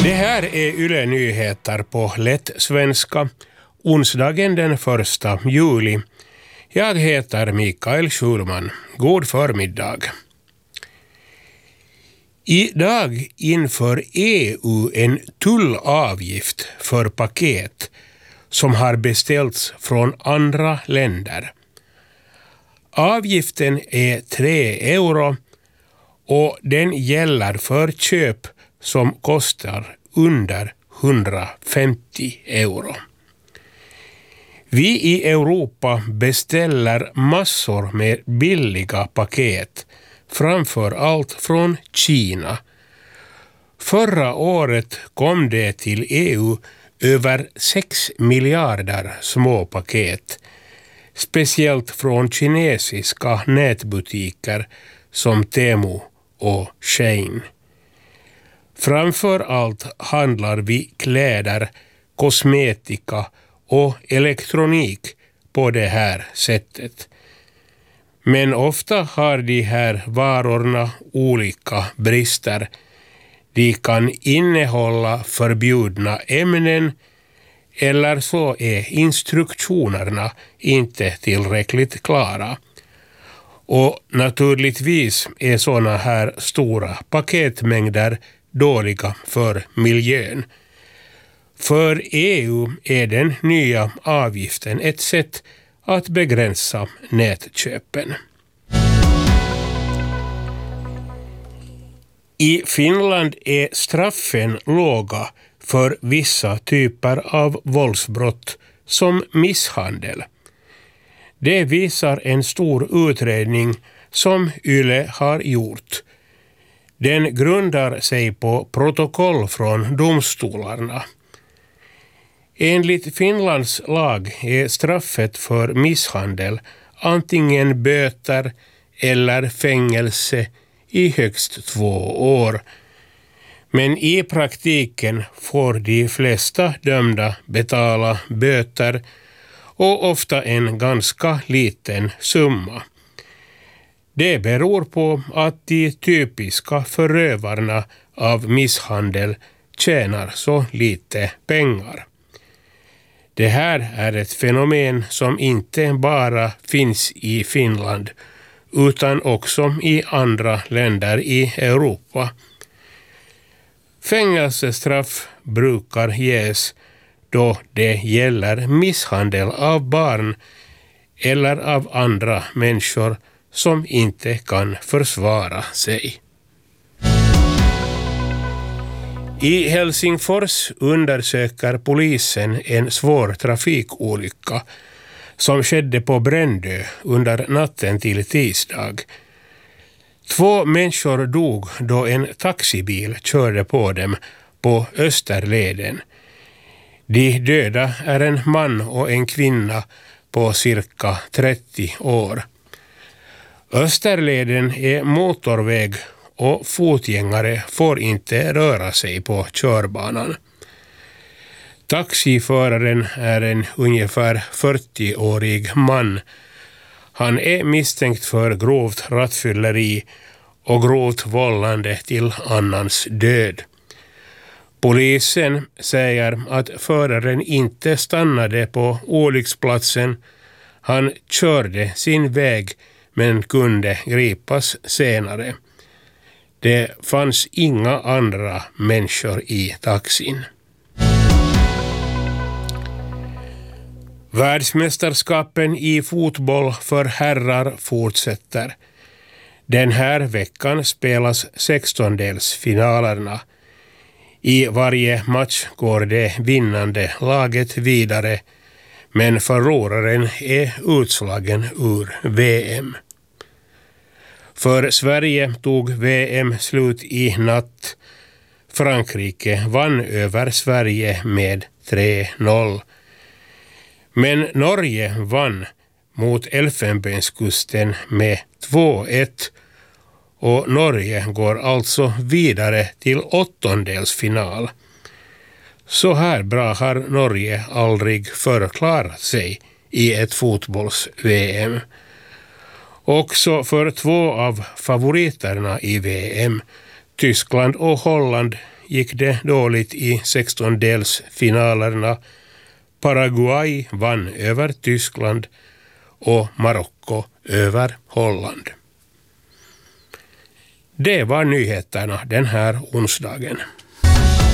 Det här är Yle Nyheter på lätt svenska, onsdagen den 1 juli. Jag heter Mikael Schulman. God förmiddag. Idag inför EU en tullavgift för paket som har beställts från andra länder. Avgiften är 3 euro och den gäller för köp som kostar under 150 euro. Vi i Europa beställer massor med billiga paket, framför allt från Kina. Förra året kom det till EU över 6 miljarder små paket, speciellt från kinesiska nätbutiker som Temu och Shein. Framför allt handlar vi kläder, kosmetika och elektronik på det här sättet. Men ofta har de här varorna olika brister. De kan innehålla förbjudna ämnen eller så är instruktionerna inte tillräckligt klara. Och naturligtvis är sådana här stora paketmängder dåliga för miljön. För EU är den nya avgiften ett sätt att begränsa nätköpen. I Finland är straffen låga för vissa typer av våldsbrott som misshandel. Det visar en stor utredning som Yle har gjort. Den grundar sig på protokoll från domstolarna. Enligt Finlands lag är straffet för misshandel antingen böter eller fängelse i högst 2 år. Men i praktiken får de flesta dömda betala böter och ofta en ganska liten summa. Det beror på att de typiska förövarna av misshandel tjänar så lite pengar. Det här är ett fenomen som inte bara finns i Finland utan också i andra länder i Europa. Fängelsestraff brukar ges då det gäller misshandel av barn eller av andra människor som inte kan försvara sig. I Helsingfors undersöker polisen en svår trafikolycka som skedde på Brändö under natten till tisdag. 2 människor dog då en taxibil körde på dem på Österleden. De döda är en man och en kvinna på cirka 30 år. Österleden är motorväg och fotgängare får inte röra sig på körbanan. Taxiföraren är en ungefär 40-årig man. Han är misstänkt för grovt rattfylleri och grovt vållande till annans död. Polisen säger att föraren inte stannade på olycksplatsen. Han körde sin väg men kunde gripas senare. Det fanns inga andra människor i taxin. Världsmästerskapen i fotboll för herrar fortsätter. Den här veckan spelas 16-delsfinalerna. I varje match går det vinnande laget vidare, men förloraren är utslagen ur VM. För Sverige tog VM slut i natt. Frankrike vann över Sverige med 3-0. Men Norge vann mot Elfenbenskusten med 2-1 och Norge går alltså vidare till 8-delsfinal. Så här bra har Norge aldrig förklarat sig i ett fotbolls-VM. Också för 2 av favoriterna i VM, Tyskland och Holland, gick det dåligt i 16-delsfinalerna. Paraguay vann över Tyskland och Marocko över Holland. Det var nyheterna den här onsdagen.